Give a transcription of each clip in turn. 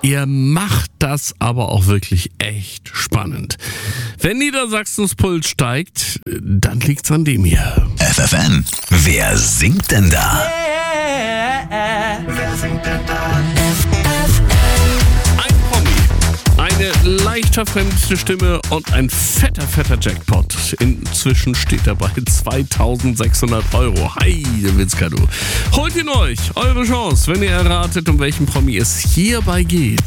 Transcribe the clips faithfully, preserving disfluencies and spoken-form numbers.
Ihr macht das aber auch wirklich echt spannend. Wenn Niedersachsens Puls steigt, dann liegt's an dem hier. F F M. Wer singt denn da? Wer singt denn da? Ein Promi, eine leicht verfremdete Stimme und ein fetter, fetter Jackpot. Inzwischen steht er bei zweitausendsechshundert Euro. Heide Witzka, du. Holt ihn euch. Eure Chance, wenn ihr erratet, um welchen Promi es hierbei geht.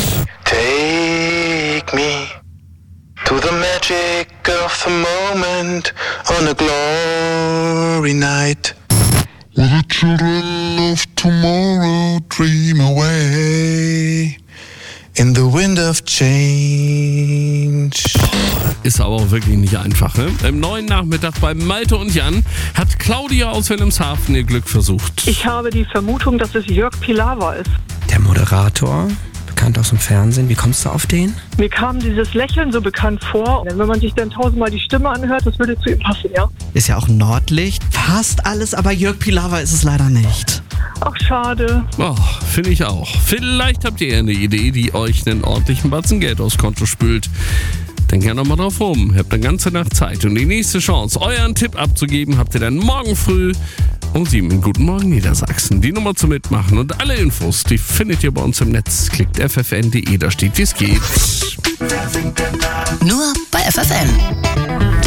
Take me to the magic of a moment on a glory night. Will the children of tomorrow dream away in the wind of change? Ist aber auch wirklich nicht einfach, ne? Im neuen Nachmittag bei Malte und Jan hat Claudia aus Wilhelmshaven ihr Glück versucht. Ich habe die Vermutung, dass es Jörg Pilawa ist. Der Moderator, bekannt aus dem Fernsehen. Wie kommst du auf den? Mir kam dieses Lächeln so bekannt vor. Wenn man sich dann tausendmal die Stimme anhört, das würde zu ihm passen, ja? Ist ja auch Nordlicht. Fast alles, aber Jörg Pilawa ist es leider nicht. Ach, schade. Oh, finde ich auch. Vielleicht habt ihr eine Idee, die euch einen ordentlichen Batzen Geld aufs Konto spült. Denkt ja nochmal drauf rum. Ihr habt eine ganze Nacht Zeit. Und die nächste Chance, euren Tipp abzugeben, habt ihr dann morgen früh um sieben in Guten Morgen Niedersachsen. Die Nummer zum Mitmachen und alle Infos, die findet ihr bei uns im Netz. Klickt f f n punkt d e, da steht, wie es geht. Nur bei F F M.